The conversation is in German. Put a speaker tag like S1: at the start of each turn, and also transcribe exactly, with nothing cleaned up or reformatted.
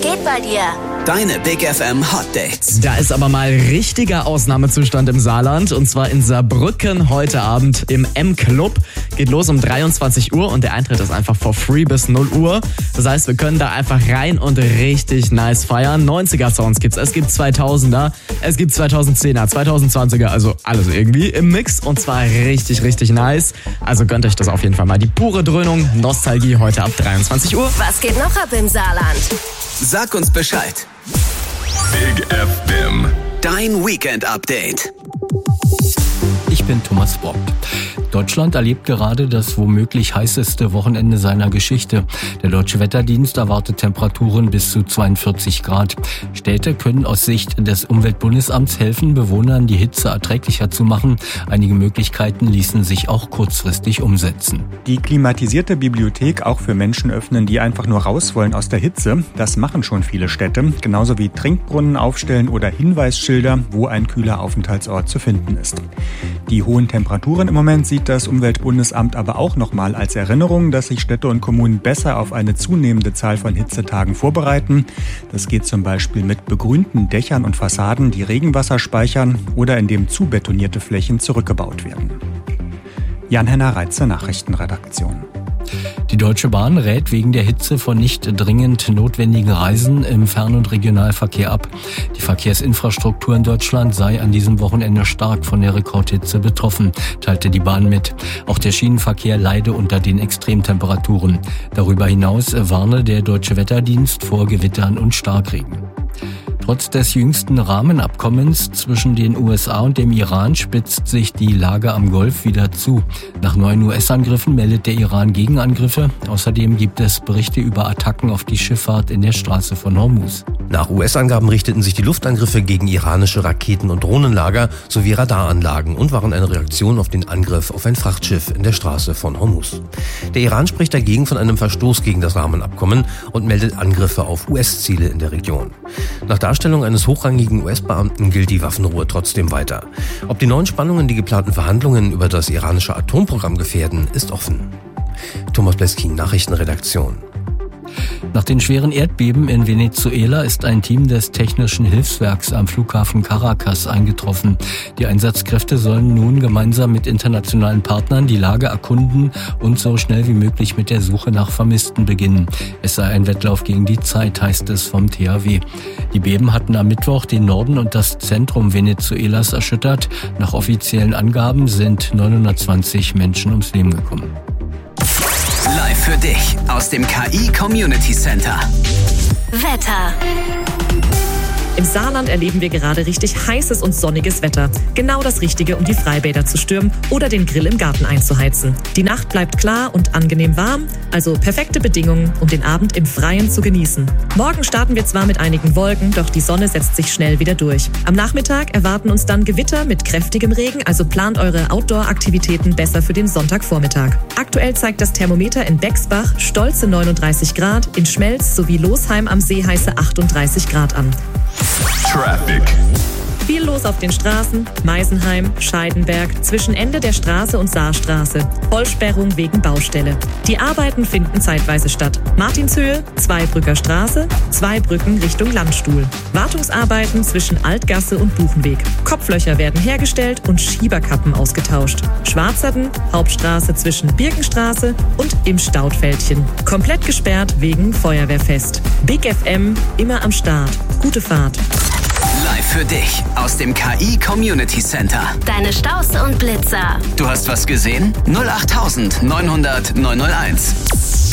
S1: geht bei dir?
S2: Deine Big F M Hot Dates.
S3: Da ist aber mal richtiger Ausnahmezustand im Saarland und zwar in Saarbrücken heute Abend im M-Club. Geht los um dreiundzwanzig Uhr und der Eintritt ist einfach for free bis null Uhr. Das heißt, wir können da einfach rein und richtig nice feiern. neunziger Sounds gibt's, es gibt zweitausender, es gibt zweitausendzehner, zweitausendzwanziger, also alles irgendwie im Mix und zwar richtig, richtig nice. Also gönnt euch das auf jeden Fall mal. Die pure Dröhnung, Nostalgie heute ab dreiundzwanzig Uhr.
S1: Was geht noch ab im Saarland?
S2: Sag uns Bescheid.
S4: Big F M.
S2: Dein Weekend-Update.
S5: Ich bin Thomas Bock. Deutschland erlebt gerade das womöglich heißeste Wochenende seiner Geschichte. Der Deutsche Wetterdienst erwartet Temperaturen bis zu zweiundvierzig Grad. Städte können aus Sicht des Umweltbundesamts helfen, Bewohnern die Hitze erträglicher zu machen. Einige Möglichkeiten ließen sich auch kurzfristig umsetzen.
S6: Die klimatisierte Bibliothek auch für Menschen öffnen, die einfach nur raus wollen aus der Hitze. Das machen schon viele Städte. Genauso wie Trinkbrunnen aufstellen oder Hinweisschilder, wo ein kühler Aufenthaltsort zu finden ist. Die hohen Temperaturen im Moment sieht das Umweltbundesamt aber auch nochmal als Erinnerung, dass sich Städte und Kommunen besser auf eine zunehmende Zahl von Hitzetagen vorbereiten. Das geht zum Beispiel mit begrünten Dächern und Fassaden, die Regenwasser speichern oder indem zubetonierte Flächen zurückgebaut werden. Jan-Henner Reitze, Nachrichtenredaktion.
S5: Die Deutsche Bahn rät wegen der Hitze von nicht dringend notwendigen Reisen im Fern- und Regionalverkehr ab. Die Verkehrsinfrastruktur in Deutschland sei an diesem Wochenende stark von der Rekordhitze betroffen, teilte die Bahn mit. Auch der Schienenverkehr leide unter den Extremtemperaturen. Darüber hinaus warne der Deutsche Wetterdienst vor Gewittern und Starkregen. Trotz des jüngsten Rahmenabkommens zwischen den U S A und dem Iran spitzt sich die Lage am Golf wieder zu. Nach neuen U S-Angriffen meldet der Iran Gegenangriffe. Außerdem gibt es Berichte über Attacken auf die Schifffahrt in der Straße von Hormuz.
S7: Nach U S-Angaben richteten sich die Luftangriffe gegen iranische Raketen- und Drohnenlager sowie Radaranlagen und waren eine Reaktion auf den Angriff auf ein Frachtschiff in der Straße von Hormuz. Der Iran spricht dagegen von einem Verstoß gegen das Rahmenabkommen und meldet Angriffe auf U S-Ziele in der Region. Nach Darstellung eines hochrangigen U S-Beamten gilt die Waffenruhe trotzdem weiter. Ob die neuen Spannungen die geplanten Verhandlungen über das iranische Atomprogramm gefährden, ist offen. Thomas Bleskin, Nachrichtenredaktion.
S5: Nach den schweren Erdbeben in Venezuela ist ein Team des Technischen Hilfswerks am Flughafen Caracas eingetroffen. Die Einsatzkräfte sollen nun gemeinsam mit internationalen Partnern die Lage erkunden und so schnell wie möglich mit der Suche nach Vermissten beginnen. Es sei ein Wettlauf gegen die Zeit, heißt es vom T H W. Die Beben hatten am Mittwoch den Norden und das Zentrum Venezuelas erschüttert. Nach offiziellen Angaben sind neunhundertzwanzig Menschen ums Leben gekommen.
S2: Live für dich aus dem K I Community Center.
S1: Wetter.
S8: Im Saarland erleben wir gerade richtig heißes und sonniges Wetter. Genau das Richtige, um die Freibäder zu stürmen oder den Grill im Garten einzuheizen. Die Nacht bleibt klar und angenehm warm, also perfekte Bedingungen, um den Abend im Freien zu genießen. Morgen starten wir zwar mit einigen Wolken, doch die Sonne setzt sich schnell wieder durch. Am Nachmittag erwarten uns dann Gewitter mit kräftigem Regen, also plant eure Outdoor-Aktivitäten besser für den Sonntagvormittag. Aktuell zeigt das Thermometer in Bexbach stolze neununddreißig Grad, in Schmelz sowie Losheim am See heiße achtunddreißig Grad an.
S4: Traffic.
S8: Viel los auf den Straßen, Meisenheim, Scheidenberg, zwischen Ende der Straße und Saarstraße. Vollsperrung wegen Baustelle. Die Arbeiten finden zeitweise statt. Martinshöhe, Zweibrücker Straße, zwei Brücken Richtung Landstuhl. Wartungsarbeiten zwischen Altgasse und Buchenweg. Kopflöcher werden hergestellt und Schieberkappen ausgetauscht. Schwarzerden, Hauptstraße zwischen Birkenstraße und im Staudfältchen. Komplett gesperrt wegen Feuerwehrfest. Big F M, immer am Start. Gute Fahrt.
S2: Live für dich aus dem K I Community Center.
S1: Deine Staus und Blitzer.
S2: Du hast was gesehen? null acht neun null null neun null eins.